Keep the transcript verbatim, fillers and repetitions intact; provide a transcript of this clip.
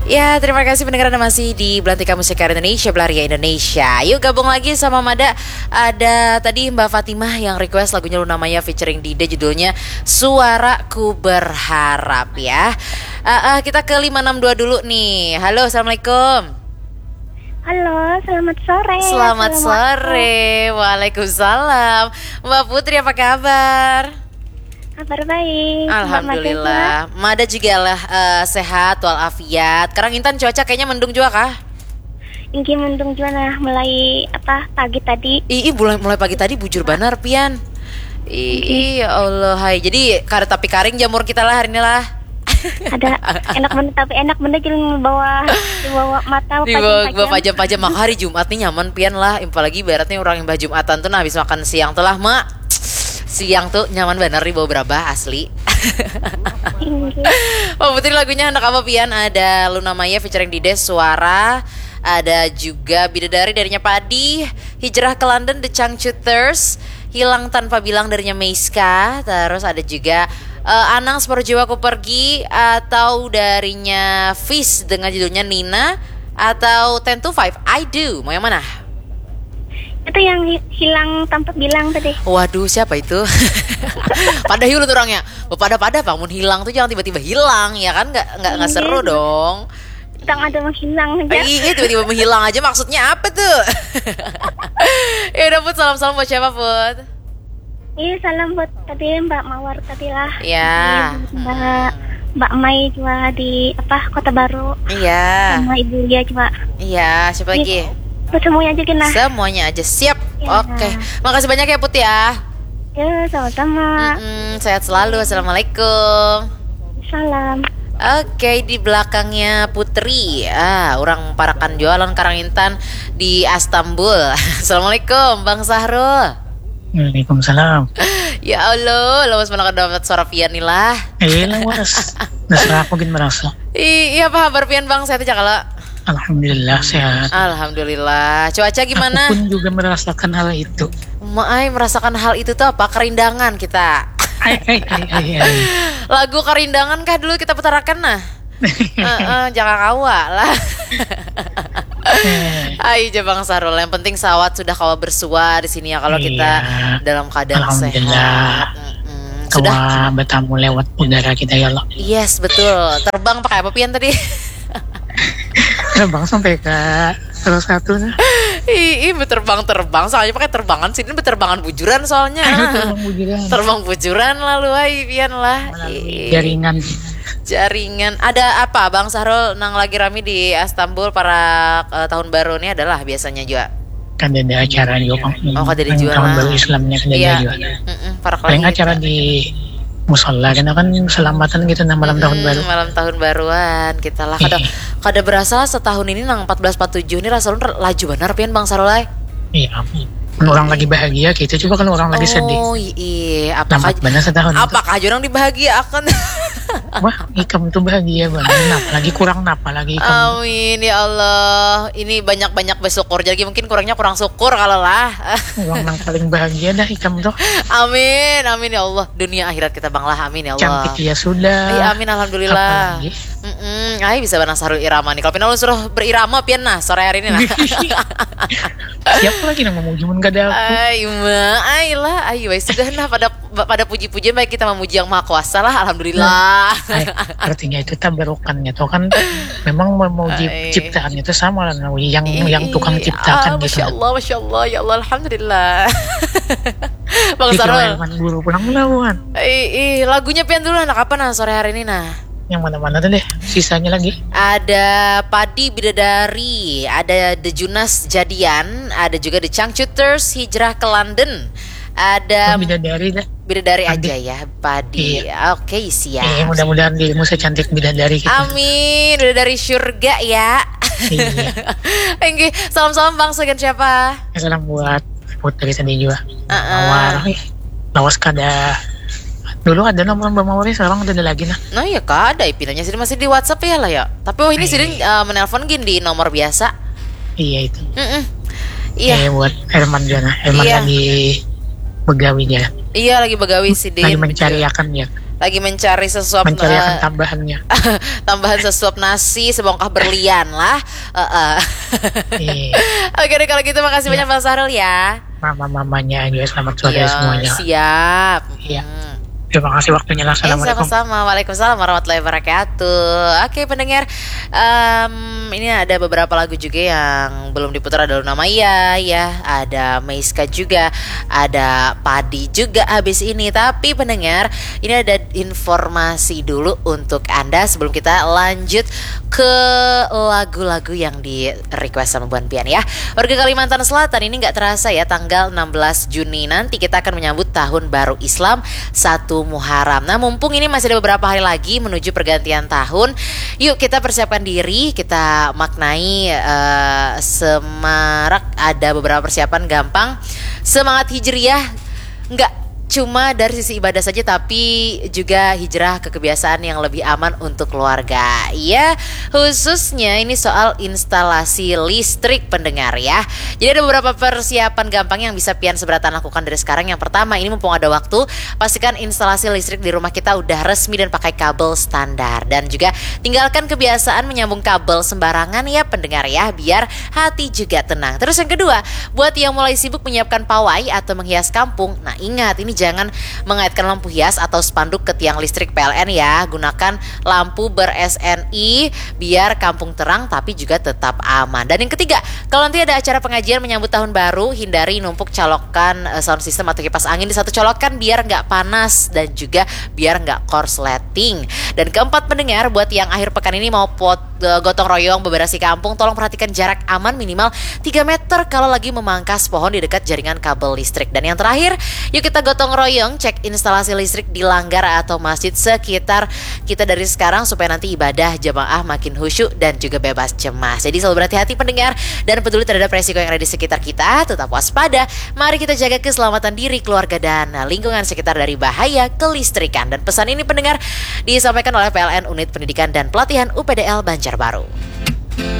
Ya, terima kasih pendengar Anda masih di Belantika Musik Karya Indonesia, Belaria Indonesia. Yuk gabung lagi sama Mada. Ada tadi Mbak Fatimah yang request lagunya Luna Maya featuring Dide, judulnya Suaraku Berharap ya. uh, uh, Kita ke lima enam dua dulu nih. Halo, Assalamualaikum. Halo, selamat sore. Selamat sore. Waalaikumsalam. Mbak Putri, apa kabar? Kabar baik. Alhamdulillah. Mada juga lah uh, sehat walafiat. Sekarang Intan cuaca kayaknya mendung juga kah? Ingin mendung juga nah, mulai apa pagi tadi. Ih, mulai mulai pagi tadi bujur banar pian. Ih, ya Allah, hai. Jadi kare tapi karing jamur kita lah hari ini lah. Ada enak bener tapi enak bener jangan bawa di bawah mata di bawah pajam-pajam. Maka hari Jumat nih nyaman pian lah. Apalagi ibaratnya orang yang bah Jumatan tuh nah habis makan siang tuh lah mak. Siang tuh nyaman bener di bawah berapa asli. Oh Putri, lagunya anak apa pian? Ada Luna Maya featuring Dide, Suara. Ada juga Bidadari darinya Padi, Hijrah ke London The Changcuters, Hilang Tanpa Bilang darinya Meiska. Terus ada juga uh, Anang Separuh Jiwaku Pergi, atau darinya Fish dengan judulnya Nina, atau Ten to Five I Do. Mau yang mana? Itu yang hilang tanpa bilang tadi. Waduh, siapa itu? Pada hilang orangnya. Pada-pada bangun hilang tuh jangan tiba-tiba hilang ya kan, nggak nggak nggak seru dong. Sedang ada menghilang aja. Iya, tiba-tiba menghilang aja maksudnya apa tuh? Ya udah Put, salam-salam buat siapa Put? Iya, salam buat tadi Mbak Mawar tadi lah. Ya. Mbak Mbak Mai juga di apa Kota Baru. Iya. Sama Ibu Lia juga. Iya, siapa lagi? Itu semuanya aja kena. Semuanya aja siap. Ya. Oke, makasih banyak ya Put ya. Ya, sama-sama. Mm-mm, sehat selalu. Assalamualaikum. Salam. Oke, di belakangnya Putri. Ah, orang parakan jualan Karang Intan di Istanbul. Assalamualaikum, Bang Sahrul. Waalaikumsalam. Ya Allah, lawas mana dapat suara pian nih lah. Eh, lawas. Nasra aku gin merasa. Iya, apa kabar pian Bang? Sehat aja kalau. Alhamdulillah sehat. Alhamdulillah. Cuaca gimana? Aku pun juga merasakan hal itu. Maai merasakan hal itu tuh apa? Kerindangan kita. Ay, ay, ay, ay, ay. Lagu Kerindangan kah dulu kita putarakan nah? uh, uh, jangan kawa lah. Ayo aja Bang Sarul. Yang penting sawat sudah kawa bersua di sini ya kalau iya, kita dalam keadaan sehat. Mm-mm. Sudah bertamu lewat udara kita ya Allah. Yes, betul. Terbang pakai apa pian tadi? Terbang sampai ke salah satu. Ih, terbang-terbang soalnya pakai terbangan sini, beterbangan bujuran soalnya. Terbang bujuran. Terbang bujuran lalu ay pian lah. Jaringan. Jaringan. Ada apa Bang Sahrul nang lagi rame di Istanbul para uh, tahun baru ini adalah biasanya juga. Kan ada acara juga. Oh, kan ada juga. Tahun baru Islamnya kan ada iya. juga. Mm-mm, para paling acara di musola karena kan selamatan gitu nah malam hmm, tahun baru. Malam tahun baruan kita lah. Kada kada berasa setahun ini nang empat belas empat puluh tujuh ini rasanya laju benar pian Bang Sarulai. Iya. Kan orang lagi bahagia gitu coba kan orang lagi sedih. Oh iya, apakah benar setahun. Apakah orang dibahagiakan? Wah, ikam tuh bahagia banget. Napa lagi kurang napa lagi ikam. Amin ya Allah. Ini banyak-banyak bersyukur. Jadi mungkin kurangnya kurang syukur kalau lah. Orang yang paling bahagia dah ikam tuh. Amin, amin ya Allah. Dunia akhirat kita Bang lah, amin ya Allah. Cantik ya sudah. Ay, amin alhamdulillah. Ay bisa benar Sarul irama nih. Kalau pina lu suruh berirama pian nah sore hari ini nah. Siapa lagi yang memuji mun gak ada aku. Ay ma, ay lah, ay wes sudah nah pada pada puji-pujian baik kita memuji yang Maha Kuasa lah alhamdulillah. Ay, artinya itu tabarukannya tuh kan memang memuji ay. Ciptaannya itu sama lah yang ay, yang tukang ciptakan ah, gitu. Masya Allah, Masya Allah, ya Allah alhamdulillah. Bang Sarul. Guru pulang melawan. Ih, lagunya pian dulu anak apa nah sore hari ini nah? Yang mana-mana tuh deh, sisanya lagi. Ada Padi Bidadari, ada The Junas Jadian, ada juga The Changcuters Hijrah ke London. Ada oh, Bidadari dah. Bidadari Padi. Aja ya, Padi. Iya. Oke, siap. Eh, mudah-mudahan dirimu secantik Bidadari gitu. Amin, udah dari surga ya. Iya. Enggih, salam-salam Bang, segan siapa? Salam buat Putri tadi juga. Uh-uh. Mawar, eh, lawas kada. Dulu ada nomor Mbak Mawar, sekarang udah ada lagi nah. Nah ya kak ada, ipinanya sih masih di WhatsApp ya lah ya. Tapi oh ini sih uh, menelpon gini di nomor biasa. Iya itu. Mm-mm. Iya. Eh, buat Herman juga nah. Herman iya. Lagi begawi ya. Iya lagi begawi sih. Lagi mencari akan ya. Lagi mencari sesuap mencari akan uh, tambahannya. tambahan sesuap nasi sebongkah berlian lah. Uh, uh. Iya. Oke deh kalau gitu makasih Iya. banyak Bang Sahrul ya. Mama-mamanya juga selamat sore Iya, semuanya. siap. Iya. Hmm. Terima kasih waktunya. Eh, Assalamualaikum. sama-sama. Waalaikumsalam warahmatullahi wabarakatuh. Oke pendengar, em, ini ada beberapa lagu juga yang belum diputar. Ada Luna Maya ya, ada Meiska juga, ada Padi juga habis ini. Tapi pendengar, ini ada informasi dulu untuk Anda sebelum kita lanjut ke lagu-lagu yang di request sama Buan Pian ya. Warga Kalimantan Selatan, ini nggak terasa ya, tanggal enam belas Juni nanti kita akan menyambut tahun baru Islam satu Muharram. Nah mumpung ini masih ada beberapa hari lagi menuju pergantian tahun, yuk kita persiapkan diri, kita maknai uh, semarak. Ada beberapa persiapan gampang, semangat hijriah nggak cuma dari sisi ibadah saja, tapi juga hijrah ke kebiasaan yang lebih aman untuk keluarga. Ya, khususnya ini soal instalasi listrik pendengar ya. Jadi ada beberapa persiapan gampang yang bisa Pian seberatan lakukan dari sekarang. Yang pertama, ini mumpung ada waktu, pastikan instalasi listrik di rumah kita udah resmi dan pakai kabel standar. Dan juga tinggalkan kebiasaan menyambung kabel sembarangan ya pendengar ya, biar hati juga tenang. Terus yang kedua, buat yang mulai sibuk menyiapkan pawai atau menghias kampung, nah ingat ini jangan mengaitkan lampu hias atau spanduk ke tiang listrik P L N ya. Gunakan lampu ber-S N I biar kampung terang tapi juga tetap aman. Dan yang ketiga, kalau nanti ada acara pengajian menyambut tahun baru, hindari numpuk colokan uh, sound system atau kipas angin di satu colokan biar nggak panas dan juga biar nggak korsleting. Dan keempat pendengar, buat yang akhir pekan ini mau pot uh, gotong royong beberasi kampung, tolong perhatikan jarak aman minimal tiga meter kalau lagi memangkas pohon di dekat jaringan kabel listrik. Dan yang terakhir, yuk kita gotong royong cek instalasi listrik di langgar atau masjid sekitar kita dari sekarang supaya nanti ibadah jamaah makin khusyuk dan juga bebas cemas. Jadi selalu berhati-hati pendengar dan peduli terhadap resiko yang ada di sekitar kita. Tetap waspada. Mari kita jaga keselamatan diri, keluarga dan lingkungan sekitar dari bahaya kelistrikan. Dan pesan ini pendengar disampaikan oleh P L N Unit Pendidikan dan Pelatihan U P D L Banjarbaru.